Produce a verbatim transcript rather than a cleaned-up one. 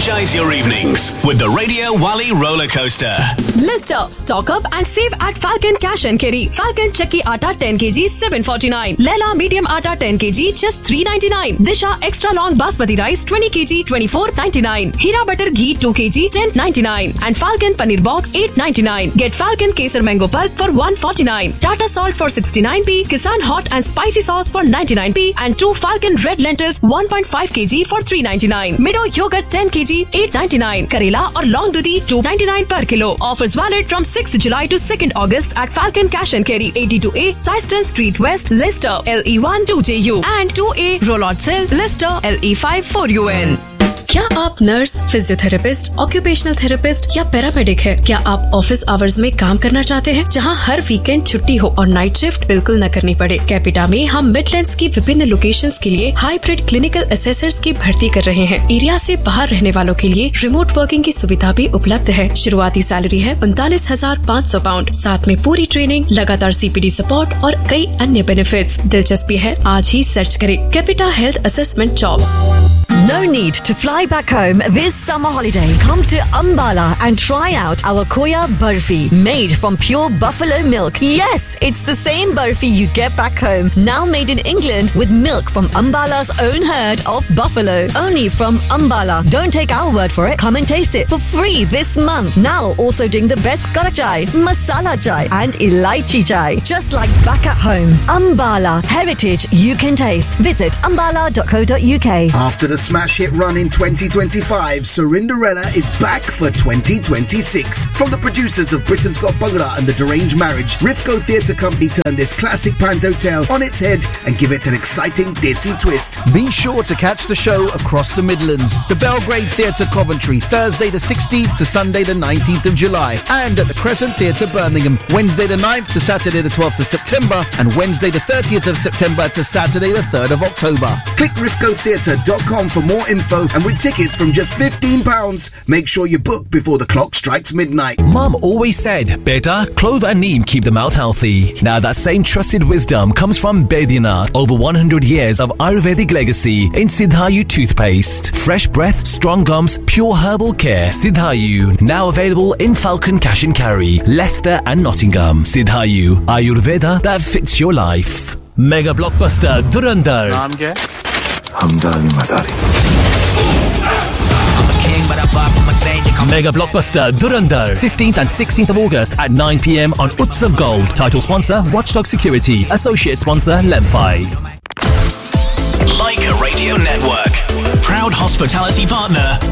Energize your evenings with the Radio Wally roller coaster. Lister, stock up and save at Falcon Cash and Carry. Falcon Chakki Atta ten kilograms, seven forty-nine. Leela Medium Atta ten kilograms, just three ninety-nine. Disha Extra Long Basmati Rice twenty kilograms, twenty-four ninety-nine. Hira Butter Ghee two kilograms, ten ninety-nine. And Falcon Paneer Box eight ninety-nine. Get Falcon Kesar Mango Pulp for one forty-nine. Tata Salt for sixty-nine p. Kisan Hot and Spicy Sauce for ninety-nine p. And two Falcon Red Lentils one point five kilograms for three ninety-nine. Mido Yogurt ten kilograms, eight ninety-nine. Karela or Long Dudi two ninety-nine per kilo. Offers valid from sixth July to second August at Falcon Cash and Carry, eighty-two A Syston Street West, Leicester, L E one two J U and two A Rollot Sill, Leicester, L E five four U N. क्या आप nurse, physiotherapist, occupational therapist या paramedic है? क्या आप office hours में काम करना चाहते हैं जहां हर वीकेंड छुट्टी हो और नाइट शिफ्ट बिल्कुल न करनी पड़े? कैपिटा में हम मिडलैंड्स की विभिन्न लोकेशंस के लिए हाइब्रिड क्लिनिकल असेसर्स की भर्ती कर रहे हैं। एरिया से बाहर रहने वालों के लिए रिमोट वर्किंग की सुविधा भी उपलब्ध है। शुरुआती सैलरी है उनतालीस हजार पाँच सौ पाउंड, साथ में पूरी ट्रेनिंग, लगातार सीपीडी सपोर्ट और कई अन्य बेनिफिट्स। दिलचस्पी है आज ही सर्च करें capita health assessment jobs. No need to fly back home this summer holiday. Come to Ambala and try out our Koya Barfi, made from pure buffalo milk. Yes, it's the same barfi you get back home, now made in England with milk from Ambala's own herd of buffalo. Only from Ambala. Don't take our word for it. Come and taste it for free this month. Now also doing the best kara chai, masala chai and elaichi chai. Just like back at home. Ambala, heritage you can taste. Visit ambala dot co dot uk. After the smash hit run in twenty twenty-five, Cinderella is back for twenty twenty-six. From the producers of Britain's Got Bhangra and The Deranged Marriage, Rifco Theatre Company turned this classic panto tale on its head and give it an exciting desi twist. Be sure to catch the show across the Midlands. The Belgrade Theatre Coventry, Thursday the sixteenth to Sunday the nineteenth of July. And at the Crescent Theatre Birmingham, Wednesday the ninth to Saturday the twelfth of September and Wednesday the thirtieth of September to Saturday the third of October. Click rifco theatre dot com for more info, and with tickets from just fifteen pounds, make sure you book before the clock strikes midnight. Mum always said, beta, clove and neem keep the mouth healthy. Now that same trusted wisdom comes from Baidyanath. Over one hundred years of Ayurvedic legacy in Siddhayu toothpaste. Fresh breath, strong gums, pure herbal care. Siddhayu, now available in Falcon Cash and Carry, Leicester and Nottingham. Siddhayu, Ayurveda that fits your life. Mega blockbuster Dhurandhar. नाम क्या है? Hamza Ali Mazari. Mega blockbuster Dhurandhar, fifteenth and sixteenth of August at nine p m on Utsav Gold. Title sponsor Watchdog Security. Associate sponsor Lemfi. Like a Radio Network. Proud hospitality partner